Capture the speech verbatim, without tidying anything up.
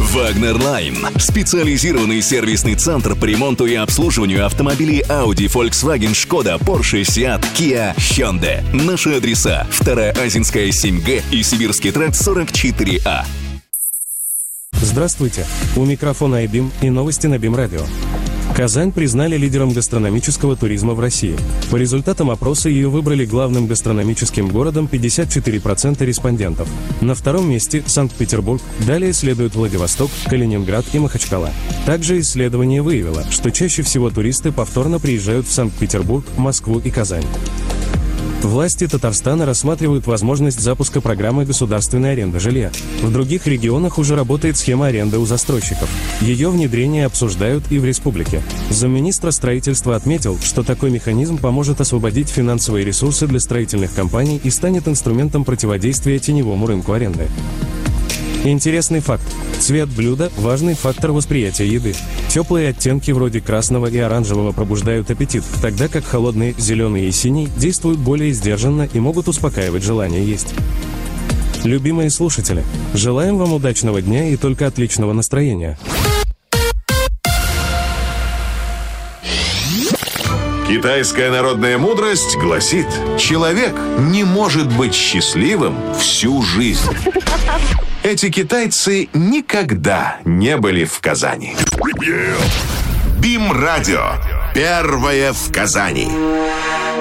Wagner Line. Специализированный сервисный центр по ремонту и обслуживанию автомобилей Audi, Volkswagen, Skoda, Porsche, Seat, Kia, Hyundai. Наши адреса: Вторая Азинская, семь Г и Сибирский тракт, сорок четыре А. Здравствуйте. У микрофона Айбим и новости на БИМ-радио. Казань признали лидером гастрономического туризма в России. По результатам опроса ее выбрали главным гастрономическим городом пятьдесят четыре процента респондентов. На втором месте Санкт-Петербург, далее следуют Владивосток, Калининград и Махачкала. Также исследование выявило, что чаще всего туристы повторно приезжают в Санкт-Петербург, Москву и Казань. Власти Татарстана рассматривают возможность запуска программы государственной аренды жилья. В других регионах уже работает схема аренды у застройщиков. Ее внедрение обсуждают и в республике. Замминистра строительства отметил, что такой механизм поможет освободить финансовые ресурсы для строительных компаний и станет инструментом противодействия теневому рынку аренды. Интересный факт. Цвет блюда – важный фактор восприятия еды. Теплые оттенки вроде красного и оранжевого пробуждают аппетит, тогда как холодные, зеленые и синий действуют более сдержанно и могут успокаивать желание есть. Любимые слушатели, желаем вам удачного дня и только отличного настроения. Китайская народная мудрость гласит: человек не может быть счастливым всю жизнь. Эти китайцы никогда не были в Казани. БИМ-радио. Первое в Казани.